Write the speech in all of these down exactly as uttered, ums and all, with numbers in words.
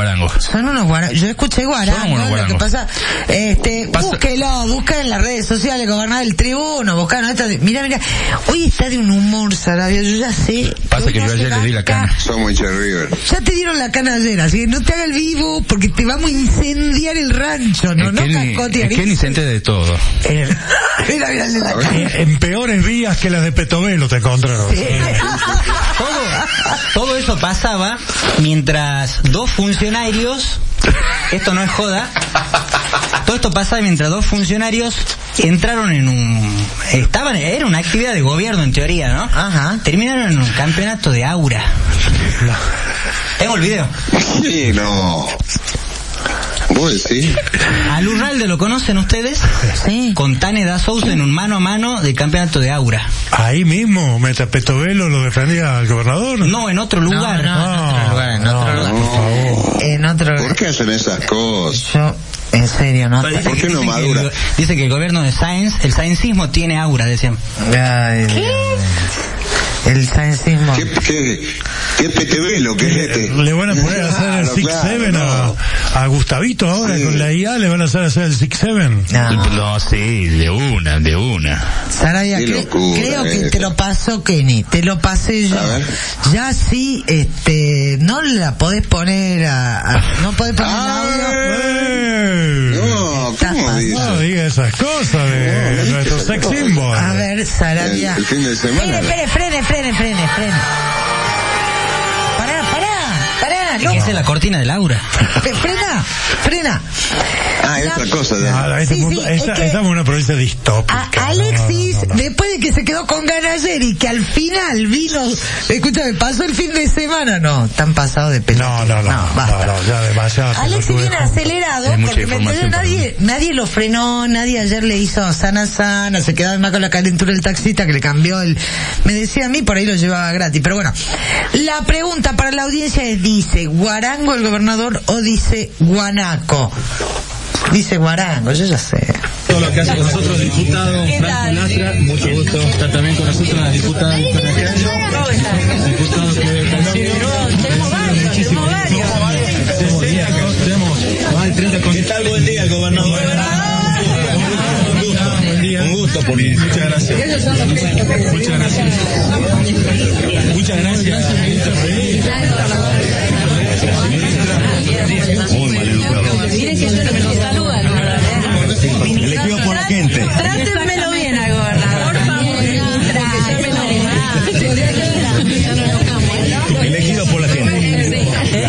guarangos. Son unos guarangos. Yo escuché guarangos. Lo que pasa, este, pasa... búsquelo, busca en las redes sociales, gobernar el tribuno, buscar, ¿no? Mira, mira, hoy está de un humor, Sarabia, yo ya sé. Pasa que yo ayer le di la cana. Somos hinchas de River. Ya te dieron la cana ayer, así que no te haga el vivo, porque te vamos a incendiar el rancho, ¿no? Es no cascotear. Es que ni se entere de todo. Eh, mira, mira, mira la en peores vías que las de Petovelo te encontraron. Sí. Todo, todo eso pasaba mientras dos funcionarios, esto no es joda, todo esto pasaba mientras dos funcionarios entraron en un, estaban, era una actividad de gobierno en teoría, ¿no? Ajá. Terminaron en un campeonato de aura. Tengo el video. Sí, no. ¿Vos decís? A Lurralde lo conocen ustedes, sí. Con Tane da Sousa en un mano a mano de campeonato de aura. Ahí mismo, mientras Petovelo lo defendía al gobernador. No, en otro lugar. No, no, en otro lugar, en otro lugar. Por favor. En otro lugar. ¿Por qué hacen esas cosas? Yo, en serio, ¿no? ¿Por qué no madura? Que, dice que el gobierno de Sáenz, el saencismo tiene aura, decían. Ay, ¿qué? El saencismo. ¿Qué, qué, qué petevelo que es este? Le van a poner a hacer el claro, Six claro, Seven no. a, a Gustavito ahora, sí. Con la I A le van a hacer hacer el Six Seven. No, no sí, de una, de una. Sarabia, cre creo que te lo pasó Kenny, te lo pasé yo. Ya sí, este, no la podés poner a, a no podés poner ah, audio. No, ¿cómo dices? No diga esas cosas de no, nuestro sex symbol. A ver, Sarabia. El, el fin de semana. Frene, frene, frene, frene, frene. Pará, pará, pará. No. Esa es la cortina de Laura. Frena, frena. Ah, es otra cosa. De... No, este sí, punto, sí, esta, es que estamos en una provincia distópica. A Alexis, no, no, no, no. después de que se quedó con ganas ayer y que al final vino, escúchame, pasó el fin de semana, no, tan pasado de pelo. No, no, no, no, no, no, ya demasiado. Alexis viene acelerado porque me enteré, nadie, nadie lo frenó, nadie ayer le hizo sana sana, se quedaba más con la calentura del taxista que le cambió el, me decía a mí, por ahí lo llevaba gratis, pero bueno, la pregunta para la audiencia es, ¿dice Guarango el gobernador o dice Guanaco? Dice Guarango, yo ya sé. Todo lo que hace con nosotros el diputado Franco Lastra, mucho gusto estar también con nosotros la diputada Victoria Caño, diputado que Calcio, tenemos varios, tenemos varios. Tenemos más de treinta con... ¿Qué tal? Buen día, gobernador. Un gusto, por mí. Muchas gracias. Muchas gracias. Muchas gracias. Muy mal educado. Miren que yo no saludan. Elegido por la gente. Trátenmelo bien al gobernador, por favor. Elegido por la gente.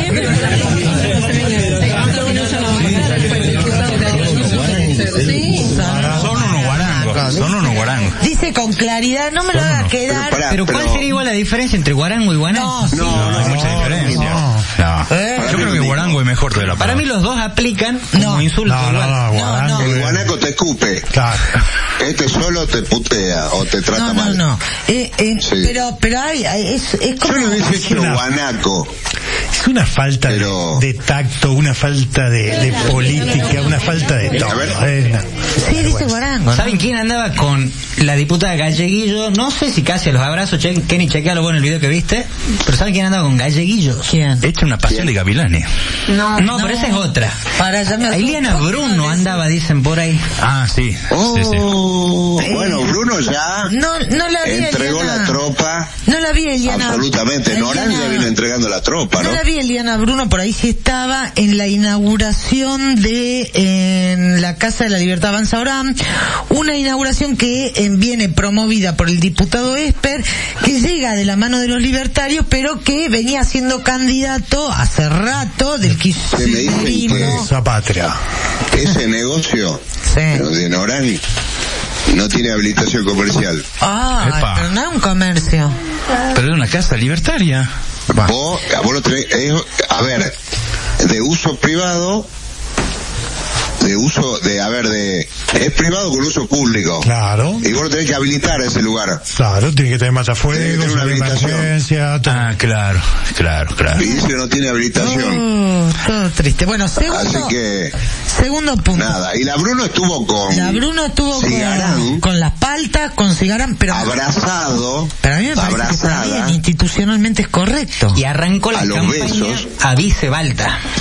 Son unos guarangos. Dice con claridad, no me lo haga quedar. Pero, pará, pero ¿cuál pero... sería igual la diferencia entre guarango y guanaco? No, sí. No, no hay mucha diferencia. No. no. ¿Eh? Yo creo que guarango es mejor de la Para mí los dos aplican como No. insulto No, igual. no, no, guarango. El guanaco te escupe. Claro. Este solo te putea o te trata No, no, mal. no. Eh, eh, Sí. Pero, pero hay, hay- es, es Yo como... le hubiese hecho Una- guanaco. Es una falta Pero- de, de tacto, una falta de, de política, una falta de todo. A ver. Eh, no. Sí, dice Guarango, ¿no? ¿Saben quién andaba con la diputada Galleguillo? No sé si casi a los abrazos, che, Kenny, chequealo vos en el video que viste, pero ¿saben quién andaba con Galleguillo? ¿Quién? Echa una pasión de gavilanes. No, No, pero esa es otra. Para, ya me asusto. Eliana Bruno andaba, dicen por ahí. Ah, sí. Oh, sí, sí. bueno, Bruno ya No, no la vi, entregó Eliana. la tropa. No la vi, Eliana. Absolutamente. Norán ya Eliana- viene entregando la tropa, ¿no? No la vi, Eliana Bruno, por ahí sí estaba en la inauguración de en la Casa de la Libertad Avanza Orán, una inauguración que eh, viene promovida por el diputado Esper, que llega de la mano de los libertarios, pero que venía siendo candidato hace rato del Que me dicen kirchnerismo. que Esa patria. ese negocio Sí. de Norán no tiene habilitación comercial. Ah, Epa. pero no es un comercio. Pero es una casa libertaria. Vos, vos lo tenés, es- a ver, de uso privado, de uso, de, a ver, de, es privado con uso público. Claro. Y vos lo tenés que habilitar a ese lugar. Claro, tiene que tener Tiene que matafuegos, tener una una habilitación. emergencia, todo. Ah, claro, claro, claro. Y dice que no tiene habilitación. Oh, todo triste. Bueno, segundo, Así que, segundo punto. nada. Y la Bruno estuvo con La Bruno estuvo Cigarán, con, con las paltas, con Cigarán, pero, abrazado, pero a mí me parece que está abrazada, bien, institucionalmente es correcto. Y arrancó la A los campaña besos. a Vice Balta.